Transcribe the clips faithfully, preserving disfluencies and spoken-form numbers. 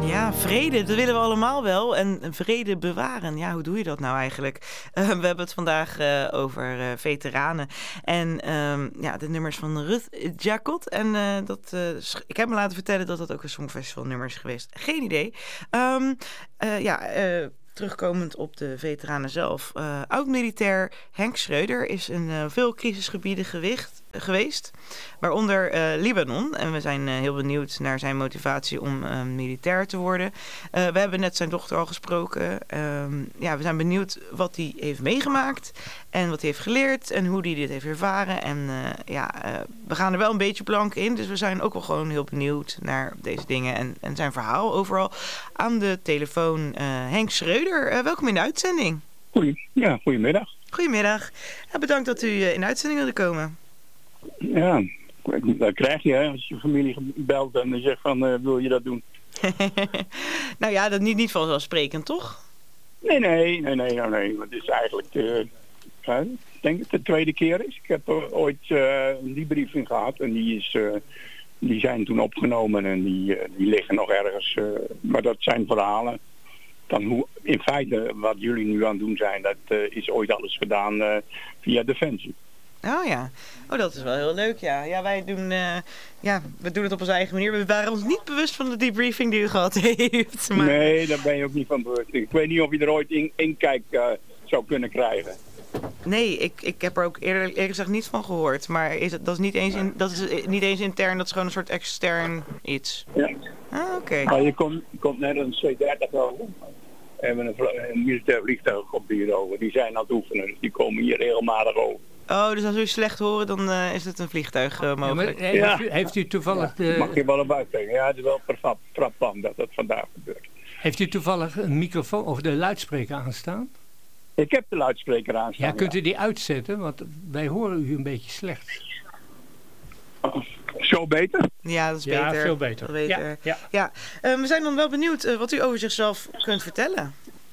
Ja, vrede, dat willen we allemaal wel. En vrede bewaren, ja, hoe doe je dat nou eigenlijk? Uh, we hebben het vandaag uh, over uh, veteranen en um, ja, de nummers van Ruth Jacot. En uh, dat, uh, ik heb me laten vertellen dat dat ook een Songfestival nummer is geweest. Geen idee. Um, uh, ja, uh, terugkomend op de veteranen zelf. Uh, oud-militair Henk Schreuder is in uh, veel crisisgebieden gewicht, uh, geweest, waaronder uh, Libanon. En we zijn uh, heel benieuwd naar zijn motivatie om uh, militair te worden. Uh, we hebben net zijn dochter al gesproken. Uh, ja, we zijn benieuwd wat hij heeft meegemaakt en wat hij heeft geleerd en hoe hij dit heeft ervaren. En uh, ja, uh, we gaan er wel een beetje plank in, dus we zijn ook wel gewoon heel benieuwd naar deze dingen en, en zijn verhaal overal. Aan de telefoon uh, Henk Schreuder. Uh, welkom in de uitzending. Goeie, ja, goedemiddag. Goedemiddag. Ja, bedankt dat u uh, in de uitzending wilde komen. Ja, dat krijg je hè, als je familie belt en dan zegt van uh, wil je dat doen? Nou ja, dat niet, niet vanzelfsprekend, toch? Nee, nee, nee, nee, nee, nee. Het is eigenlijk de, uh, ik denk dat het de tweede keer is. Ik heb uh, ooit uh, een debriefing gehad en die is... Uh, die zijn toen opgenomen en die, uh, die liggen nog ergens. Uh, maar dat zijn verhalen. Dan hoe, in feite wat jullie nu aan het doen zijn, dat uh, is ooit alles gedaan uh, via Defensie. Oh ja, oh dat is wel heel leuk, ja. Ja, wij doen, uh, ja, we doen het op onze eigen manier. We waren ons niet bewust van de debriefing die u gehad heeft. Maar... Nee, daar ben je ook niet van bewust. Ik weet niet of je er ooit in, in kijk uh, zou kunnen krijgen. Nee, ik, ik heb er ook eerder, eerlijk gezegd niet van gehoord. Maar is het, dat, is niet eens in, dat is niet eens intern, dat is gewoon een soort extern iets. Ja. Ah, oké. Okay. Maar je komt, je komt net een C dertig over. En een, een militair vliegtuig komt hier over. Die zijn aan het oefenen, dus die komen hier regelmatig over. Oh, dus als u slecht horen, dan uh, is het een vliegtuig uh, mogelijk. Ja, heeft, ja. u, heeft u toevallig... Ja, de... Mag je wel op uitleggen. Ja, het is wel frappant dat dat vandaag gebeurt. Heeft u toevallig een microfoon of de luidspreker aanstaan? Ik heb de luidspreker aanstaan. Ja, kunt u die uitzetten? Want wij horen u een beetje slecht. Oh, zo beter? Ja, dat is ja, beter. veel beter. Dat beter. Ja, ja. ja. Uh, we zijn dan wel benieuwd uh, wat u over zichzelf kunt vertellen.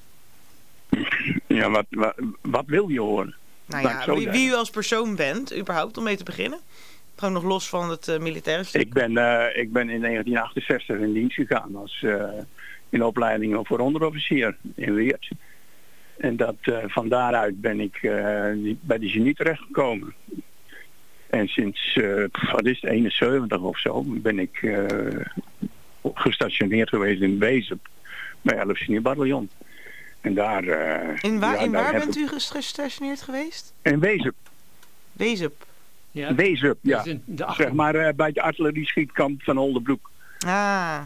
Ja, wat, wat, wat wil je horen? Nou ja, wie, wie u als persoon bent, überhaupt, om mee te beginnen. Gewoon nog los van het uh, militaire stuk. Ik ben, uh, ik ben in negentien achtenzestig in dienst gegaan als uh, in opleiding voor onderofficier in Weert. En dat, uh, van daaruit ben ik uh, bij de genie terechtgekomen. En sinds, uh, wat is het, eenenzeventig of zo, ben ik uh, gestationeerd geweest in Wezep bij elf Geniebataljon. En daar... Uh, in waar, ja, in daar waar bent ik... u gestationeerd geweest? In Wezep. Wezep? Ja, Wezep, ja. Zeg maar uh, bij het artillerieschietkamp van Oldebroek. Ah.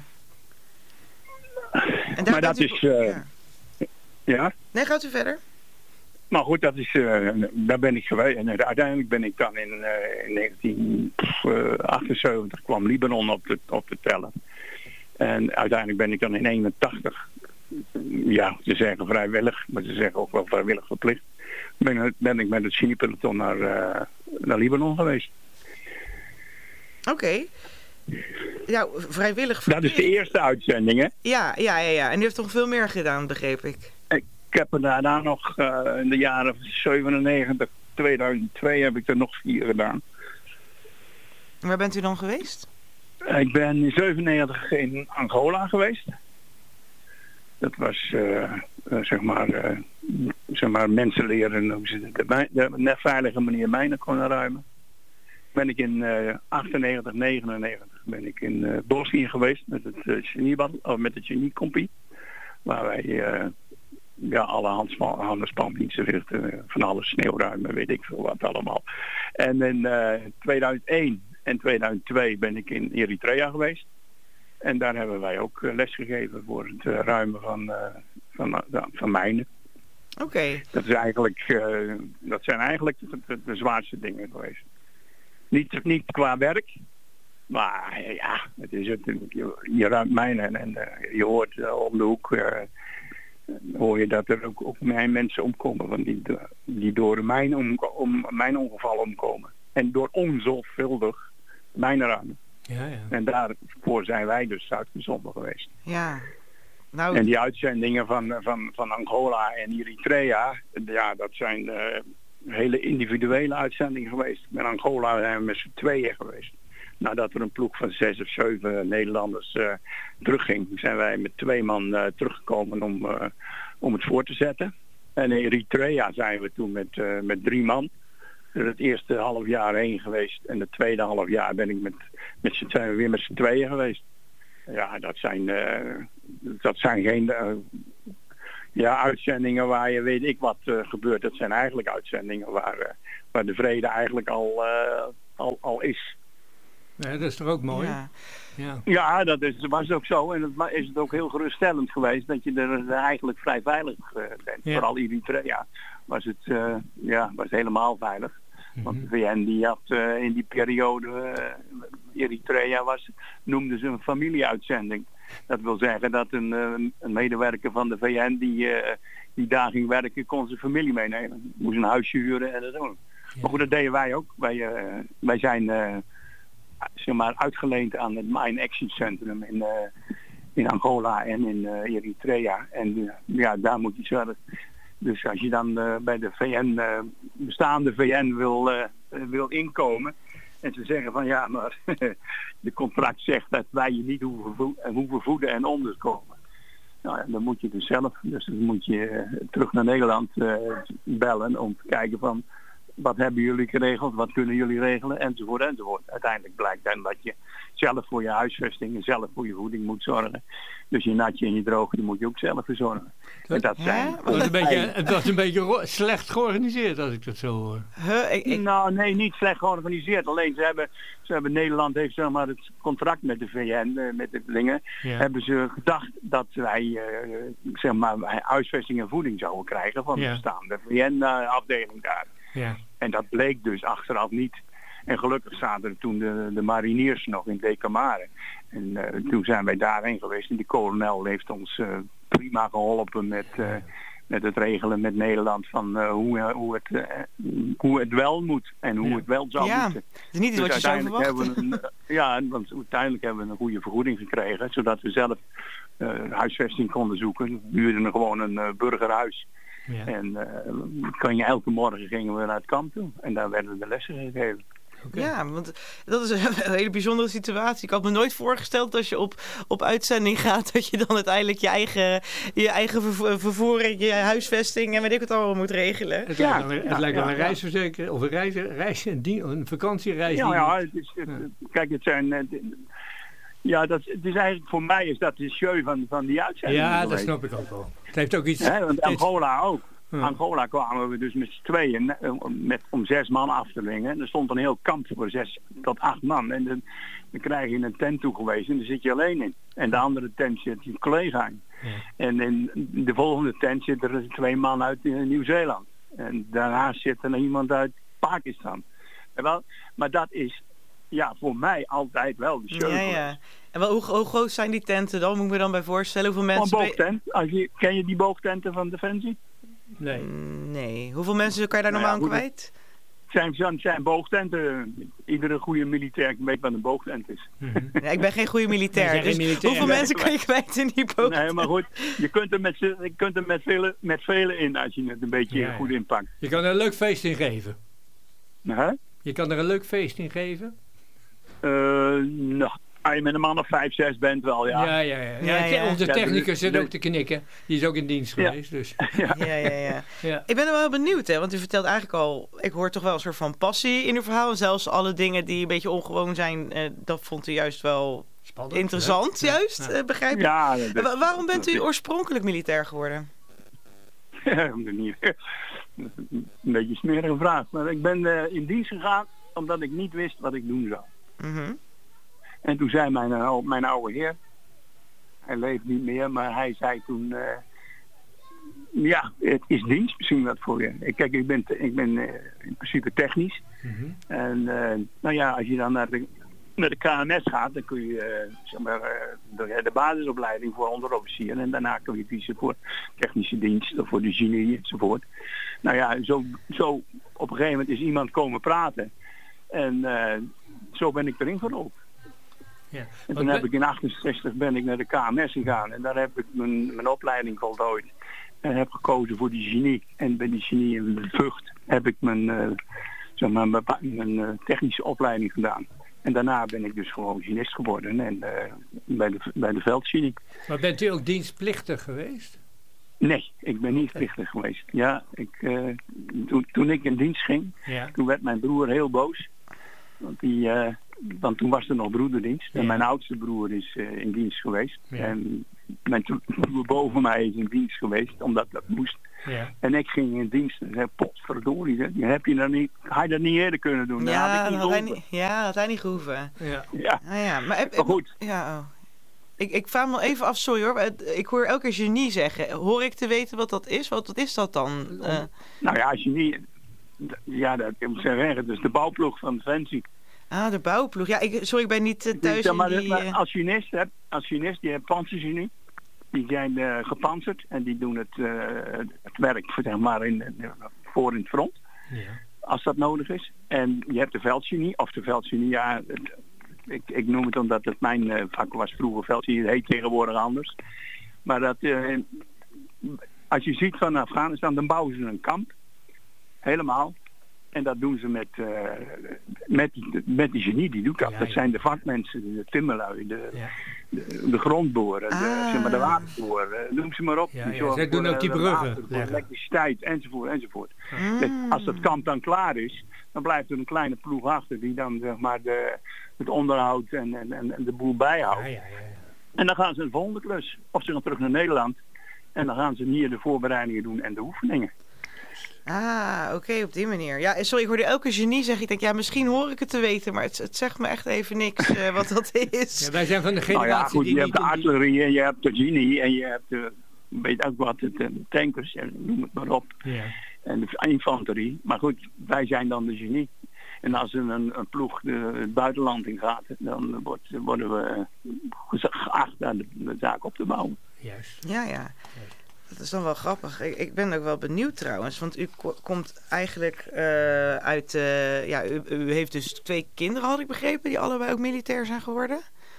En daar maar dat u... is... Uh, ja. ja? Nee, gaat u verder. Maar goed, dat is, uh, daar ben ik geweest. En uiteindelijk ben ik dan in, uh, in negentien achtenzeventig kwam Libanon op de, op de tellen. En uiteindelijk ben ik dan in eenentachtig, ja, ze zeggen vrijwillig, maar ze zeggen ook wel vrijwillig verplicht, ben, ben ik met het geniepeloton naar, uh, naar Libanon geweest. Oké. Okay. Ja, vrijwillig verplicht. Dat is de eerste uitzending, hè? Ja, ja, ja, ja. En u heeft toch veel meer gedaan, begreep ik? Ik heb er daarna nog uh, in de jaren zevenennegentig, tweeduizend twee heb ik er nog vier gedaan. En waar bent u dan geweest? Ik ben in zevenennegentig in Angola geweest. Dat was uh, uh, zeg maar, uh, zeg maar mensen leren hoe ze de, de, de, de veilige manier mijnen konden ruimen. Ben ik in uh, achtennegentig, negenennegentig ben ik in uh, Bosnië geweest met het uh, geniebad, of met het geniecompie, waar wij uh, ja, alle handspandiensten verrichten, van alles, sneeuwruimen, weet ik veel wat allemaal. En in uh, tweeduizend één en tweeduizend twee ben ik in Eritrea geweest. En daar hebben wij ook uh, lesgegeven voor het uh, ruimen van, uh, van, uh, van mijnen. Oké. Okay. Dat is eigenlijk, uh, dat zijn eigenlijk de, de, de zwaarste dingen geweest. Niet, niet qua werk, maar ja, het is het, je, je ruimt mijnen en uh, je hoort uh, om de hoek, uh, hoor je dat er ook, ook mensen omkomen, want die, die door een mijn, om, om, mijnongeval omkomen. En door onzorgvuldig mijnenruimen. Ja, ja. En daarvoor zijn wij dus uitgezonden geweest. Ja. Nou, en die uitzendingen van, van, van Angola en Eritrea, ja, dat zijn uh, hele individuele uitzendingen geweest. Met Angola zijn we met z'n tweeën geweest. nadat er een ploeg van zes of zeven Nederlanders uh, terugging, zijn wij met twee man uh, teruggekomen om, uh, om het voor te zetten. En in Eritrea zijn we toen met, uh, met drie man er het eerste half jaar heen geweest. En het tweede half jaar ben ik met, met z'n tweeën weer met z'n tweeën geweest. Ja, dat zijn, uh, dat zijn geen uh, ja, uitzendingen waar je weet ik wat uh, gebeurt. Dat zijn eigenlijk uitzendingen waar, uh, waar de vrede eigenlijk al, uh, al, al is. Ja, dat is toch ook mooi? Ja, ja. ja dat is, was ook zo. En het is het ook heel geruststellend geweest dat je er eigenlijk vrij veilig uh, bent. Ja. Vooral Eritrea was het, uh, ja, was helemaal veilig. Mm-hmm. Want de V N die had uh, in die periode, uh, Eritrea was, noemden ze een familieuitzending. Dat wil zeggen dat een, uh, een medewerker van de V N die, uh, die daar ging werken, kon zijn familie meenemen. Moest een huisje huren en dat doen. Ja. Maar goed, dat deden wij ook. Wij, uh, wij zijn uh, zeg maar uitgeleend aan het Mine Action Centrum in, uh, in Angola en in uh, Eritrea. En uh, ja, daar moet je zorgen. Dus als je dan uh, bij de V N, uh, bestaande V N wil, uh, wil inkomen en ze zeggen van ja, maar de contract zegt dat wij je niet hoeven, vo- hoeven voeden en onderkomen. Nou ja, dan moet je dus zelf, dus dan moet je uh, terug naar Nederland uh, bellen om te kijken van wat hebben jullie geregeld, wat kunnen jullie regelen, enzovoort, enzovoort. Uiteindelijk blijkt dan dat je zelf voor je huisvesting en zelf voor je voeding moet zorgen. Dus je natje en je droge, die moet je ook zelf verzorgen. Dat, dat zijn, het, was een beetje, het was een beetje ro- slecht georganiseerd als ik dat zo hoor. Huh, ik, ik... Nou nee, niet slecht georganiseerd. Alleen ze hebben, ze hebben Nederland heeft zeg maar het contract met de V N, uh, met de dingen, ja. hebben ze gedacht dat wij uh, zeg maar huisvesting en voeding zouden krijgen van ja. de bestaande V N-afdeling uh, daar. Ja. En dat bleek dus achteraf niet. En gelukkig zaten er toen de, de mariniers nog in Decamare. En uh, toen zijn wij daarheen geweest. En die kolonel heeft ons uh, prima geholpen met, uh, met het regelen met Nederland van uh, hoe, hoe, het, uh, hoe het wel moet. En hoe ja. het wel zou ja, moeten. Het is niet iets dus wat je zou verwachten. Hebben we een, uh, ja, want uiteindelijk hebben we een goede vergoeding gekregen. Zodat we zelf uh, huisvesting konden zoeken. We huurden gewoon een uh, burgerhuis. Ja. En uh, kan je elke morgen gingen we naar het kamp toe. En daar werden de lessen gegeven. Okay. Ja, want dat is een hele bijzondere situatie. Ik had me nooit voorgesteld dat als je op, op uitzending gaat, dat je dan uiteindelijk je eigen, je eigen vervo- vervoering, je huisvesting en weet ik wat allemaal moet regelen. Het ja, lijkt wel, het ja, lijkt wel ja, een reisverzekering of een, reis, reis, een vakantiereis. Ja, ja, het is, het, ja. Kijk, het zijn... Het, ja, dat, het is eigenlijk voor mij is dat de show van, van die uitzending. Ja, dat snap ik ook wel. Het heeft ook iets... He, want Angola ook. Ja. Angola kwamen we dus met z'n tweeën met, om zes man af te dwingen. Er stond een heel kamp voor zes tot acht man. En dan, dan krijg je een tent toegewezen en daar zit je alleen in. En de andere tent zit je collega in. Ja. En in de volgende tent zitten er twee man uit Nieuw-Zeeland. En daarnaast zit er iemand uit Pakistan. Wel, maar dat is ja, voor mij altijd wel de show. Ja, ja. En wel, hoe, hoe groot zijn die tenten dan? Moet ik me dan bij voorstellen? Hoeveel mensen... Een boogtent. Als je, ken je die boogtenten van Defensie? Nee. Nee. Hoeveel mensen kan je daar normaal nou ja, kwijt? Het zijn, zijn boogtenten. Iedere goede militair weet wat een boogtent is. Mm-hmm. Ja, ik ben geen goede militair. Nee, dus militair. hoeveel nee, mensen kan je kwijt in die boogtent? Nee, maar goed. Je kunt er met, je kunt er met, vele, met vele in als je het een beetje ja, goed inpakt. Je kan er een leuk feest in geven. Huh? Je kan er een leuk feest in geven? Uh, nou, als je met een man of vijf, zes bent wel, ja. Ja, ja, ja. ja, ja, ja. Onze technicus zit ook te knikken. Die is ook in dienst geweest. Ja. Dus. Ja, ja, ja. ja. Ik ben er wel benieuwd, hè. Want u vertelt eigenlijk al... Ik hoor toch wel een soort van passie in uw verhaal. En zelfs alle dingen die een beetje ongewoon zijn... Eh, dat vond u juast wel spannend, interessant, ja. juist. Ja. Uh, begrijp je? Ja, dat, Wa- waarom bent u oorspronkelijk militair geworden? Ja, een beetje een smerige vraag. Maar ik ben uh, in dienst gegaan... omdat ik niet wist wat ik doen zou. Mm-hmm. En toen zei mijn, uh, mijn oude heer, hij leeft niet meer, maar hij zei toen, uh, ja, het is dienst misschien wat voor je. Kijk, ik ben, ik ben uh, in principe technisch. Mm-hmm. En uh, nou ja, als je dan naar de, naar de K M S gaat, dan kun je uh, zeg maar, uh, de, de basisopleiding voor onderofficier. En daarna kun je kiezen voor technische dienst of voor de genie enzovoort. Nou ja, zo, zo op een gegeven moment is iemand komen praten. En uh, zo ben ik erin gerold. Ja. En toen heb ik in achtenzestig ben ik naar de K M S gegaan en daar heb ik mijn, mijn opleiding voltooid. En heb gekozen voor die genie. En bij die genie in de Vught heb ik mijn, uh, zeg maar, mijn, mijn uh, technische opleiding gedaan. En daarna ben ik dus gewoon machinist geworden en uh, bij de, bij de veldchemie. Maar bent u ook dienstplichtig geweest? Nee, ik ben niet Okay. plichtig geweest. Ja, ik, uh, toen, toen ik in dienst ging, Ja. toen werd mijn broer heel boos. Want, die, uh, want toen was er nog broederdienst. En Ja. mijn oudste broer is uh, in dienst geweest. Ja. En mijn broer boven mij is in dienst geweest, omdat dat moest. Ja. En ik ging in dienst en zei, potverdorie, hè, die heb je dan niet, had je dat niet eerder kunnen doen? Dat had Ja, ik dat niet had hij gehoeven. niet, ja, dat had hij niet gehoeven. Ja. Ja, Ah, ja, maar, heb- maar goed. Ja, oh. Ik, ik vraag me nog even af, sorry hoor. maar Ik hoor elke keer genie zeggen. Hoor ik te weten wat dat is? Wat, wat is dat dan? Uh, Nou ja, als je niet... Ja, dat ik moet zeggen, het is de bouwploeg van Defensie. ah, de bouwploeg. Ja, ik, sorry, ik ben niet uh, thuis Dus, maar, in die... maar uh, als journalist hebt, als journalist, die hebt panzergenie. Die zijn uh, gepantserd en die doen het, uh, het werk zeg maar in, uh, voor in het front. Ja. Als dat nodig is. En je hebt de veldgenie, of de veldgenie, ja, het, ik, ik noem het omdat het mijn uh, vak was vroeger veldgenie, het heet tegenwoordig anders. Maar dat, uh, als je ziet van Afghanistan, dan bouwen ze een kamp. Helemaal. En dat doen ze met, uh, met, met die genie, die doet dat. Ja, Dat ja. zijn de vakmensen, de timmerlui, de, Ja. de, de grondboren, Ah. de, zeg maar de waterboren, noem ze maar op. Ja, Die ja, zorgen zij doen voor, ook die uh, de bruggen water, voor leggen. elektriciteit, enzovoort, enzovoort. mm. Dus als dat kamp dan klaar is, dan blijft er een kleine ploeg achter die dan zeg maar de, het onderhoud en, en, en en de boel bijhoudt. Ja, ja, ja, ja. En dan gaan ze een volgende klus. Of ze gaan terug naar Nederland en dan gaan ze hier de voorbereidingen doen en de oefeningen. Ah, oké, op die manier. Ja, sorry, ik hoorde elke genie zeggen. Ik denk, ja, misschien hoor ik het te weten, maar het, het zegt me echt even niks uh, wat dat is. Ja, wij zijn van de Nou generatie ja, goed, die je hebt niet de in die- artillerie en je hebt de genie en je hebt de, weet ook wat, het, de tankers en noem het maar op. Ja. En de infanterie. Maar goed, wij zijn dan de genie. En als er een, een ploeg de, het buitenland in gaat, dan wordt, worden we geacht daar de, de zaak op te bouwen. Juist. Ja, ja. Dat is dan wel grappig. Ik, ik ben ook wel benieuwd trouwens, want u ko- komt eigenlijk uh, uit... Uh, ja, u, u heeft dus twee kinderen, had ik begrepen, die allebei ook militair zijn geworden?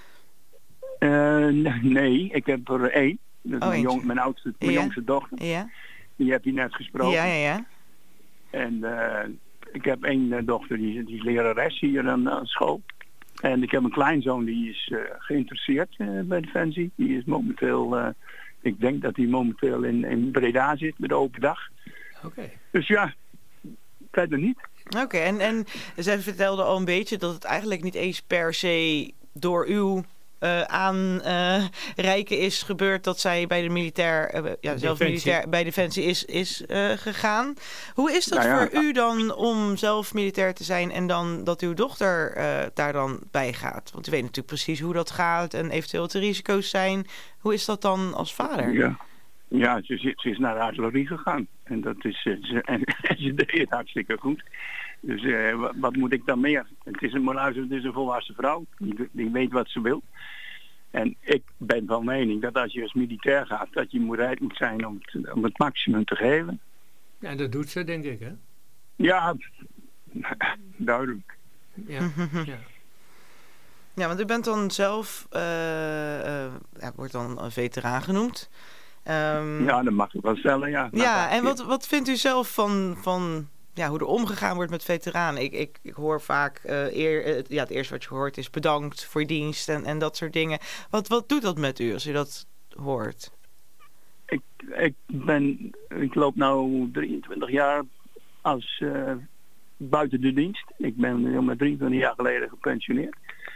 Uh, nee, ik heb er één. Dat is Oh, mijn, jong, eentje. mijn oudste, mijn Ja. jongste dochter. Ja, Die heb je net gesproken. ja, ja. ja. En uh, ik heb één uh, dochter, die, die is lerares hier aan, aan school. En ik heb een kleinzoon, die is uh, geïnteresseerd uh, bij Defensie. Die is momenteel, uh, ik denk dat hij momenteel in, in Breda zit, bij de open dag. Oké. Okay. Dus ja, verder niet. Oké, okay, en, en zij vertelde al een beetje dat het eigenlijk niet eens per se door uw uh, aanreiken uh, is gebeurd dat zij bij de militair, uh, ja, zelf militair bij Defensie is, is uh, gegaan. Hoe is dat nou ja, voor u dan om zelf militair te zijn en dan dat uw dochter uh, daar dan bij gaat? Want u weet natuurlijk precies hoe dat gaat en eventueel wat de risico's zijn. Hoe is dat dan als vader? Ja. Ja, ze, ze is naar de artillerie gegaan. En dat is, ze, en, en ze deed het hartstikke goed. Dus uh, wat, wat moet ik dan meer? Het is een, het is een volwassen vrouw. Die, die weet wat ze wil. En ik ben van mening dat als je als militair gaat, dat je bereid moet zijn om het, om het maximum te geven. Ja, dat doet ze, denk ik, hè? Ja, duidelijk. Ja, ja. Ja, want u bent dan zelf, uh, uh, ja, wordt dan een veteraan genoemd. Um, ja, dat mag ik wel stellen, ja. Ja, en wat, wat vindt u zelf van, van ja, hoe er omgegaan wordt met veteranen? Ik, ik, ik hoor vaak, uh, eer, uh, ja, het eerste wat je hoort is bedankt voor je dienst en, en dat soort dingen. Wat, wat doet dat met u als u dat hoort? Ik, ik ben, ik loop nu drieëntwintig jaar als uh, buiten de dienst. Ik ben maar drieëntwintig jaar geleden gepensioneerd.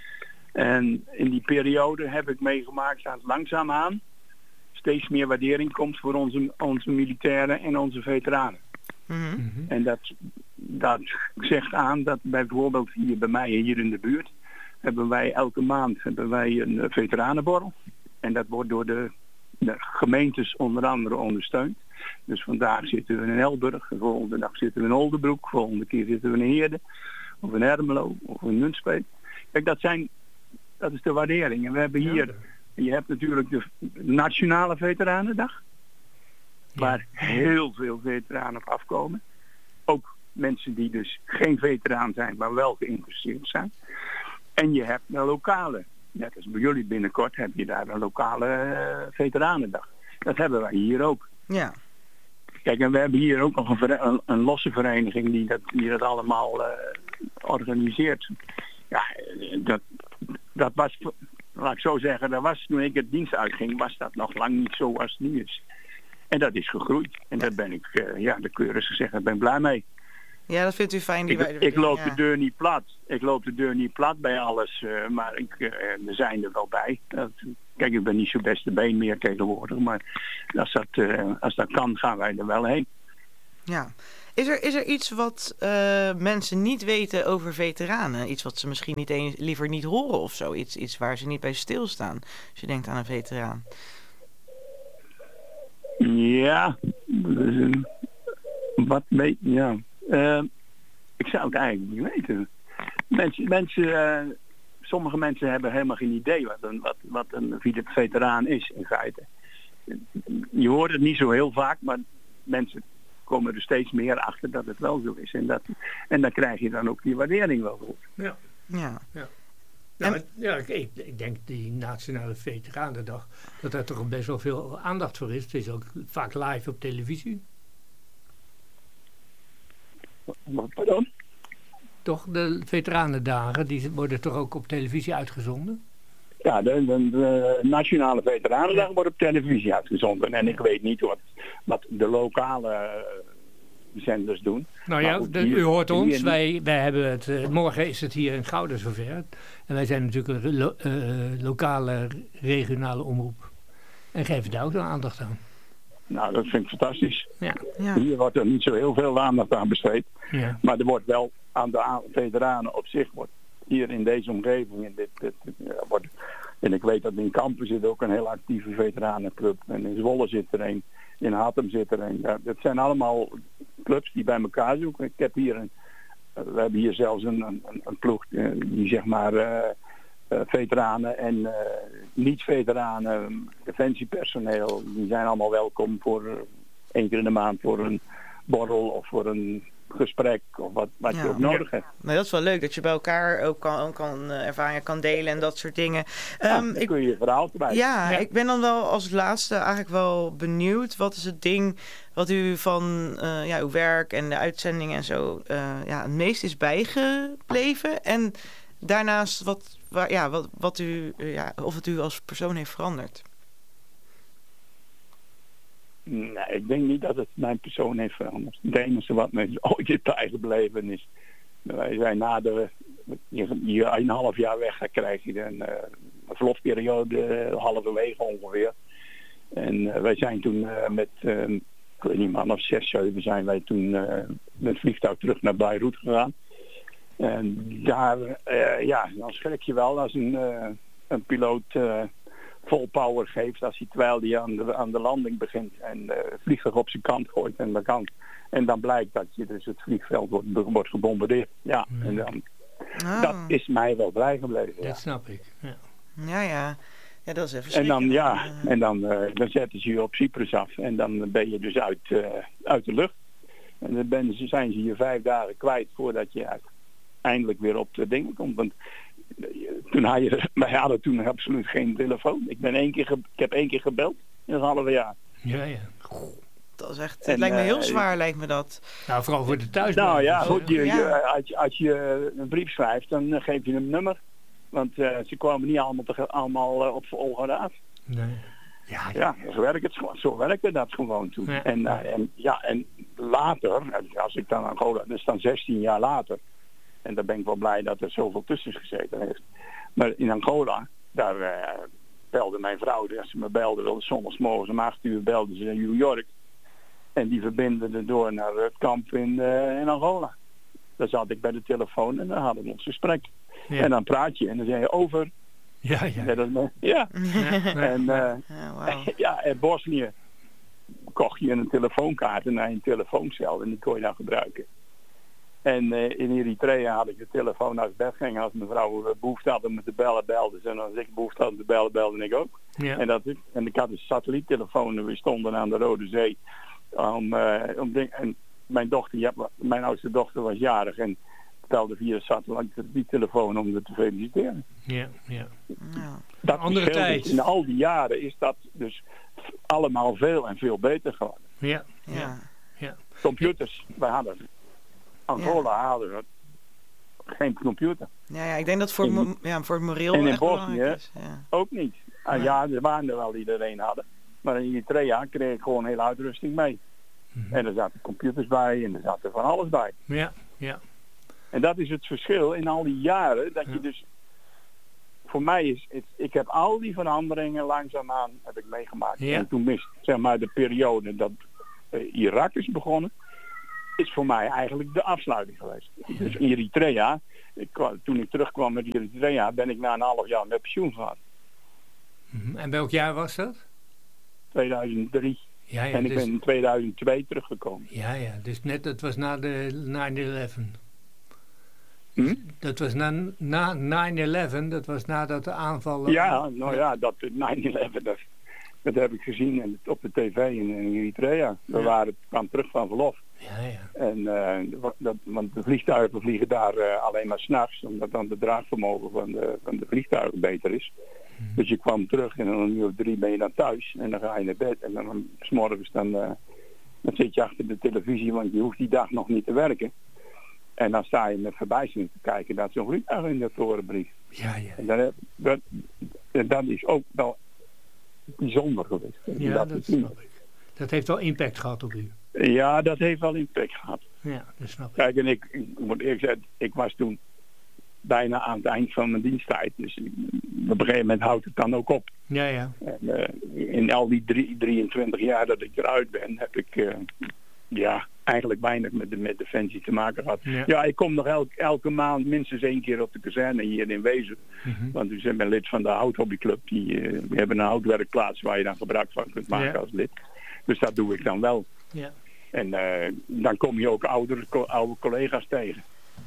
En in die periode heb ik meegemaakt dat langzaamaan steeds meer waardering komt voor onze, onze militairen en onze veteranen. Mm-hmm. En dat, dat zegt aan dat bijvoorbeeld hier bij mij hier in de buurt hebben wij elke maand hebben wij een veteranenborrel. En dat wordt door de, de gemeentes onder andere ondersteund. Dus vandaag zitten we in Elburg, de volgende dag zitten we in Oldenbroek, de volgende keer zitten we in Heerde, of in Ermelo, of in Nunspeet. Kijk, dat zijn, dat is de waardering. En we hebben hier, je hebt natuurlijk de Nationale Veteranendag, waar heel veel veteranen op afkomen. Ook mensen die dus geen veteraan zijn, maar wel geïnteresseerd zijn. En je hebt een lokale, net als bij jullie binnenkort, heb je daar een lokale uh, veteranendag. Dat hebben wij hier ook. Ja. Kijk, en we hebben hier ook nog een, een, een losse vereniging die dat, die dat allemaal uh, organiseert. Ja, dat, dat was, laat ik zo zeggen, dat was toen ik het dienst uitging, was dat nog lang niet zo als het nu is. En dat is gegroeid. En daar ben ik, uh, ja, de keurig gezegd, daar ben ik blij mee. Ja, dat vindt u fijn. Die ik, ik loop ja. de deur niet plat. Ik loop de deur niet plat bij alles, uh, maar ik, uh, er zijn er wel bij. Dat, kijk, ik ben niet zo beste been meer tegenwoordig, maar als dat, uh, als dat kan, gaan wij er wel heen. Ja. Is er, is er iets wat uh, mensen niet weten over veteranen? Iets wat ze misschien niet eens, liever niet horen of zo? Iets, iets waar ze niet bij stilstaan, als je denkt aan een veteraan? Ja, dus, wat weet ja. Uh, ik zou het eigenlijk niet weten. Mensen, mensen uh, sommige mensen hebben helemaal geen idee wat een, wat, wat een veteraan is in feite. Je hoort het niet zo heel vaak, maar mensen komen er steeds meer achter dat het wel zo is. En, dat, en dan krijg je dan ook die waardering wel voor. Ja. Ja. ja. Nou, en, ja, ik, ik denk die Nationale Veteranendag, dat er toch best wel veel aandacht voor is. Het is ook vaak live op televisie. Wat pardon? Toch, de veteranendagen, die worden toch ook op televisie uitgezonden? Ja, de, de, de Nationale Veteranendag wordt op televisie uitgezonden. En ik weet niet wat, wat de lokale zenders doen. Nou ja, de, hier, u hoort ons. Wij, wij hebben het, uh, morgen is het hier in Gouda zover. En wij zijn natuurlijk een lo, uh, lokale, regionale omroep. En geven daar ook nog aandacht aan. Nou, dat vind ik fantastisch. Ja. Ja. Hier wordt er niet zo heel veel aandacht aan besteed. Ja. Maar er wordt wel aan de veteranen op zich wordt hier in deze omgeving. En, dit, dit, ja, wordt, en ik weet dat in Kampen zit ook een heel actieve veteranenclub. En in Zwolle zit er een. In Hattem zit er een. Ja, dat zijn allemaal clubs die bij elkaar zoeken. Ik heb hier een, we hebben hier zelfs een, een, een ploeg die zeg maar uh, uh, veteranen en uh, niet-veteranen, defensiepersoneel, die zijn allemaal welkom voor uh, één keer in de maand voor een borrel of voor een gesprek of wat, wat ja. je ook nodig hebt. Maar dat is wel leuk dat je bij elkaar ook kan, kan uh, ervaringen kan delen en dat soort dingen. Ja, um, dan ik, kun je je verhaal erbij. Ja, ja, ik ben dan wel als laatste eigenlijk wel benieuwd. Wat is het ding wat u van uh, ja, uw werk en de uitzendingen en zo uh, ja, het meest is bijgebleven? En daarnaast wat, waar, ja, wat, wat u, uh, ja, of het u als persoon heeft veranderd? Nee, ik denk niet dat het mijn persoon heeft veranderd. Het enige wat me ooit is bijgebleven is... Wij zijn na de... Je, je een half jaar weg gaat, krijg je een, uh, een verlofperiode, halverwege ongeveer. En uh, wij zijn toen uh, met... Uh, ik weet niet, man of zes, zeven zijn wij toen uh, met vliegtuig terug naar Beirut gegaan. En daar, uh, ja, dan schrik je wel als een, uh, een piloot... Uh, vol power geeft als hij terwijl hij aan de, aan de landing begint en uh, het vliegtuig op zijn kant gooit en dan kan. En dan blijkt dat je dus het vliegveld wordt, wordt gebombardeerd. Ja, ja. En dan, oh. Dat is mij wel bijgebleven. Dat ja. snap ik. Ja, ja. ja. Ja, dat is even en dan, ja, en dan, uh, dan zetten ze je op Cyprus af en dan ben je dus uit, uh, uit de lucht. En dan ben, zijn ze je vijf dagen kwijt voordat je eindelijk weer op de dingen komt. Want toen had je, wij hadden toen absoluut geen telefoon. Ik, ben één keer ge, ik heb één keer gebeld in een halve jaar. Ja, ja. Dat is echt, het en, lijkt me heel uh, zwaar, lijkt me dat. Nou, vooral voor de thuis. Nou ja, goed, je, ja. Je, als, je, als je een brief schrijft, dan uh, geef je een nummer. Want uh, ze kwamen niet allemaal, te, allemaal uh, op volgorde af. Nee. Ja, ja, zo werkt het gewoon. Zo werkte dat gewoon toen. Ja. En, uh, en, ja, en later, als ik dan Angola, dat is dan zestien jaar later. En daar ben ik wel blij dat er zoveel tussen gezeten heeft. Maar in Angola, daar uh, belde mijn vrouw, als ze me belde, wilde soms morgens om acht uur belde ze in New York. En die verbinden er door naar het kamp in, uh, in Angola. Daar zat ik bij de telefoon en dan hadden we ons gesprek. Ja. En dan praat je en dan zeg je over. Ja, ja. Ja. Dat, ja. ja. En uh, oh, wow. ja, in Bosnië kocht je een telefoonkaart en naar een telefooncel en die kon je dan gebruiken. En uh, in Eritrea had ik de telefoon uit bed ging. Als mijn vrouw behoefte had om me te bellen, belde ze. En als ik behoefte had om te bellen, belde ik ook. Ja. En, dat, en ik had een satelliettelefoon en we stonden aan de Rode Zee. Om, uh, om ding, en mijn dochter, ja, mijn oudste dochter was jarig en belde via satelliettelefoon om haar te feliciteren. Ja, ja. ja. Dat andere tijd. Dus in al die jaren is dat dus allemaal veel en veel beter geworden. Ja, ja. ja. ja. Computers, wij hadden Angola ja. hadden we geen computer. Ja, ja, ik denk dat voor, mo- ja, voor het moreel en in echt Bosnië belangrijk is. Ja. ook niet. Ah, ja, er waren er wel die er een hadden. Maar in Eritrea kreeg ik gewoon hele uitrusting mee. Mm-hmm. En er zaten computers bij en er zaten van alles bij. Ja, ja. En dat is het verschil in al die jaren. Dat ja. je dus... Voor mij is... Het, ik heb al die veranderingen langzaamaan heb ik meegemaakt. Ja. En toen mis, zeg maar, de periode dat uh, Irak is begonnen... is voor mij eigenlijk de afsluiting geweest. Ja. Dus Eritrea... Ik, toen ik terugkwam met Eritrea... ben ik na een half jaar met pensioen gegaan. Mm-hmm. En welk jaar was dat? tweeduizend drie. Ja, ja, en ik dus... ben in tweeduizend twee teruggekomen. Ja, ja. Dus net, dat was na de nine eleven. Hm? Dat was na, na nine eleven, dat was nadat de aanvallen... Ja, nou ja, dat nine eleven, dat, dat heb ik gezien op de tv in, in Eritrea. We ja. waren, kwam terug van verlof. Ja, ja. En, uh, dat, want de vliegtuigen vliegen daar uh, alleen maar 's nachts, omdat dan de draagvermogen van de, van de vliegtuigen beter is. Hmm. Dus je kwam terug en dan een uur of drie ben je dan thuis en dan ga je naar bed. En dan 's morgens dan, uh, dan zit je achter de televisie, want je hoeft die dag nog niet te werken. En dan sta je met verbijstering te kijken dat zo'n vliegtuig in de toren vliegt. Ja, ja. En dat, dat, dat is ook wel bijzonder geweest. Ja, dat, dat snap ik. Dat heeft wel impact gehad op u. Ja, dat heeft wel impact gehad. Ja, dat snap ik. Kijk, en ik, ik moet eerlijk zeggen, ik was toen bijna aan het eind van mijn diensttijd. Dus op een gegeven moment houdt het dan ook op. Ja, ja. En, uh, in al die drie, drieëntwintig jaar dat ik eruit ben, heb ik uh, ja, eigenlijk weinig met, de, met Defensie te maken gehad. Ja, ja ik kom nog elk, elke maand minstens één keer op de kazerne hier in Wezen. Mm-hmm. Want ik ben lid van de houthobbyclub. Die, uh, we hebben een houtwerkplaats waar je dan gebruik van kunt maken ja. als lid. Dus dat doe ik dan wel. Ja. En uh, dan kom je ook oudere, co- oude collega's tegen.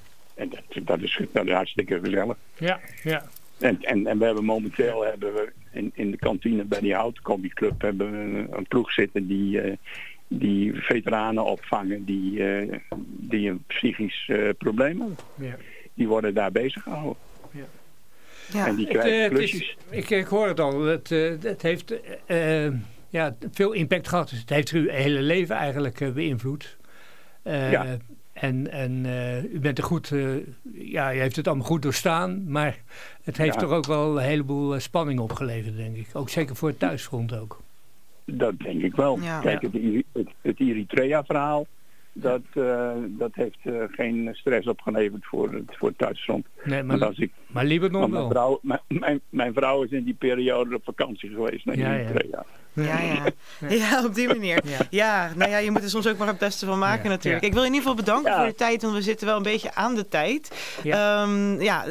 En dat, dat, is, dat is hartstikke gezellig. Ja, ja. En, en, en we hebben momenteel hebben we in, in de kantine bij die houtcombi-club hebben we een ploeg zitten die, uh, die veteranen opvangen die, uh, die een psychisch uh, probleem hebben. Ja. Die worden daar bezig gehouden. Ja. Ja. En die krijgen het, uh, klusjes. Is, ik, ik hoor het al, het, uh, het heeft uh, ja, veel impact gehad. Het heeft uw hele leven eigenlijk uh, beïnvloed. Uh, ja. En, en uh, u bent er goed, uh, ja, u heeft het allemaal goed doorstaan, maar het heeft ja. toch ook wel een heleboel uh, spanning opgeleverd, denk ik. Ook zeker voor het thuisfront ook. Dat denk ik wel. Ja. Kijk, het, het, het Eritrea-verhaal, dat, uh, dat heeft uh, geen stress opgeleverd voor het, voor het thuisfront. Nee, maar, als ik, maar Libanon mijn wel. Vrouw, mijn, mijn, mijn vrouw is in die periode op vakantie geweest naar ja, Eritrea. Ja. Ja, ja. ja, op die manier. Ja, ja, nou ja, je moet er soms ook maar het beste van maken ja, natuurlijk. Ja. Ik wil in ieder geval bedanken ja. voor de tijd, want we zitten wel een beetje aan de tijd. Ja, um, ja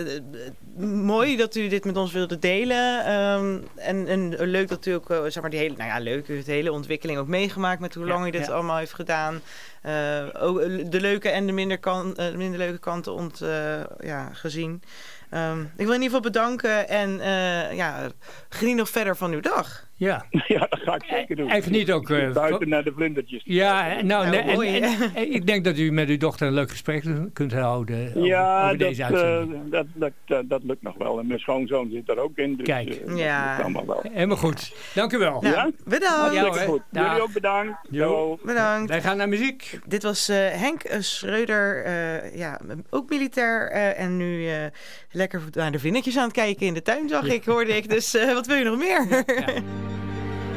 mooi dat u dit met ons wilde delen. Um, en, en leuk dat u ook, uh, zeg maar, die hele, nou ja, leuk, u heeft de hele ontwikkeling ook meegemaakt met hoe lang ja, u dit ja. allemaal heeft gedaan. Uh, ook de leuke en de minder, kan, uh, minder leuke kanten ont, uh, ja, gezien. Um, ik wil in ieder geval bedanken en uh, ja, geniet nog verder van uw dag. Ja, ja dat ga ik zeker doen. En geniet ook... Uh, buiten naar de vlindertjes. Ja, nou, ja, nee, en, en, en, ik denk dat u met uw dochter een leuk gesprek kunt houden over, ja, over dat, deze uitzending. Uh, dat, dat, dat, dat lukt nog wel. En mijn schoonzoon zit er ook in. Dus, Kijk. Uh, ja. dat allemaal wel. Helemaal goed. Dank u wel. Nou, ja? Bedankt. Ja, goed. Jullie ook bedankt. Jo. Bedankt. Wij gaan naar muziek. Dit was uh, Henk Schreuder, uh, ja, ook militair. Uh, en nu uh, lekker naar de vinnetjes aan het kijken in de tuin, zag ik, hoorde ik. Dus uh, wat wil je nog meer? Ja.